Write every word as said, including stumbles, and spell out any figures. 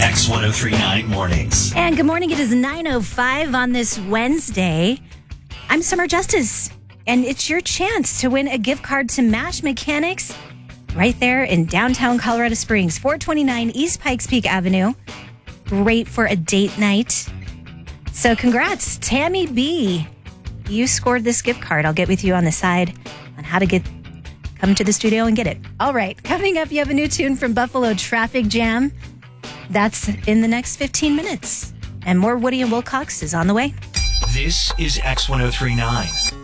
X ten thirty-nine Mornings. And good morning. It is nine oh five on this Wednesday. I'm Summer Justice, and it's your chance to win a gift card to Mash Mechanics right there in downtown Colorado Springs, four twenty-nine East Pikes Peak Avenue. Great for a date night. So congrats, Tammy B. You scored this gift card. I'll get with you on the side on how to get come to the studio and get it. All right, coming up, you have a new tune from Buffalo Traffic Jam. That's in the next fifteen minutes. And more Woody and Wilcox is on the way. This is X ten thirty-nine.